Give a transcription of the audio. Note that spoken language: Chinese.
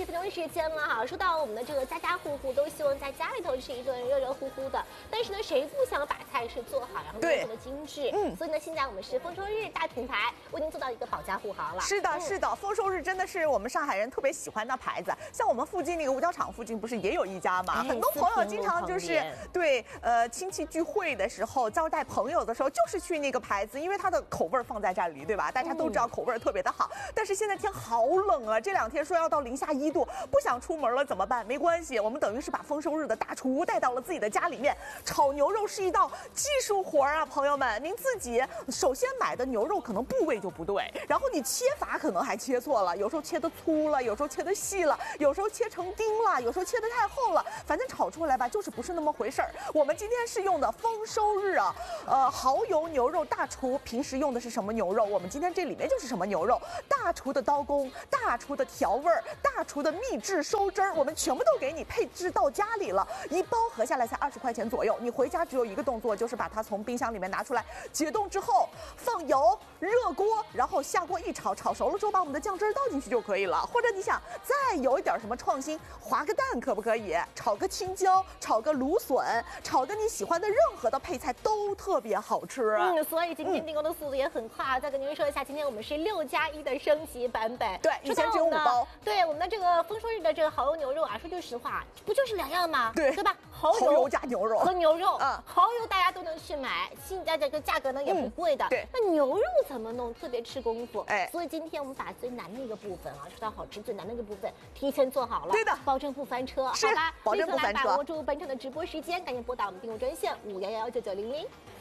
10分钟时间了哈。说到我们的这个家家户户都希望在家里头吃一顿热热乎乎的，但是呢，谁不想把菜是做好，然后做的精致？所以呢，现在我们是丰收日大品牌为您做到一个保家护航了。 是的，是的，丰收日真的是我们上海人特别喜欢的牌子。像我们附近那个五角场附近不是也有一家吗？很多朋友经常就是对亲戚聚会的时候招待朋友的时候，就是去那个牌子，因为它的口味放在这里，对吧？大家都知道口味特别的好。但是现在天好冷啊，这2天说要到零下1度，不想出门了怎么办？没关系，我们等于是把丰收日的大厨带到了自己的家里面。炒牛肉是一道技术活啊，朋友们，您自己首先买的牛肉可能部位就不对，然后你切法可能还切错了，有时候切的粗了，有时候切的细了，有时候切成丁了，有时候切的太厚了，反正炒出来吧，就是不是那么回事儿。我们今天是用的丰收日啊，蚝油牛肉大厨平时用的是什么牛肉？我们今天这里面就是什么牛肉，大厨的刀工，大厨的调味儿，大厨的秘制收汁儿，我们全部都给你配置到家里了，一包合下来才20块钱左右。你回家只有一个动作，就是把它从冰箱里面拿出来，解冻之后放油，热锅，然后下锅一炒，炒熟了之后把我们的酱汁倒进去就可以了。或者你想再有一点什么创新，划个蛋可不可以？炒个青椒，炒个芦笋，炒个你喜欢的任何的配菜都特别好吃。 所以今天订购的速度也很快。再跟您说一下，今天我们是6+1的升级版本。 对，以前只有5包。 对，我们的这个丰收日的这个蚝油牛肉啊，说句实话，不就是2样吗？ 对吧？蚝油加牛肉和牛肉。蚝油大家都能去买，现在这个价格呢也不贵的。 对， 那牛肉怎么弄？特别吃功夫。 哎， 所以今天我们把最难的一个部分啊，说到好吃最难的一个部分提前做好了。 对的， 保证不翻车。 是， 好吧， 保证不翻车。 把握住本场的直播时间，赶紧拨打我们订购专线511199000。